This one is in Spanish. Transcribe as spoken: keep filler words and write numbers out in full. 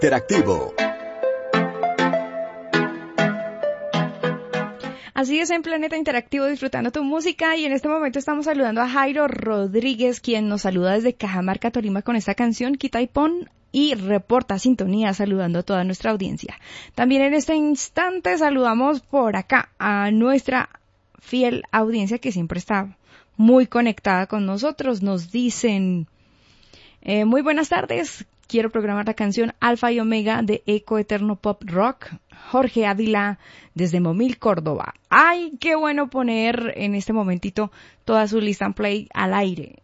Interactivo. Así es, en Planeta Interactivo, disfrutando tu música, y en este momento estamos saludando a Jairo Rodríguez, quien nos saluda desde Cajamarca, Tolima, con esta canción Quita y Pon, y reporta sintonía saludando a toda nuestra audiencia. También en este instante saludamos por acá a nuestra fiel audiencia que siempre está muy conectada con nosotros. Nos dicen, eh, muy buenas tardes, quiero programar la canción Alfa y Omega de Eco Eterno Pop Rock. Jorge Ávila desde Momil, Córdoba. Ay, qué bueno poner en este momentito toda su lista en play al aire.